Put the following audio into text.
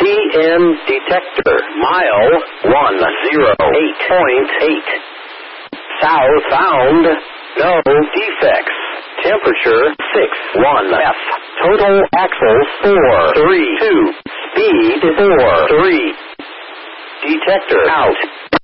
EN detector. Mile 108.8. South found. No defects. Temperature 61F. Total axles 432. Speed 43. Detector out.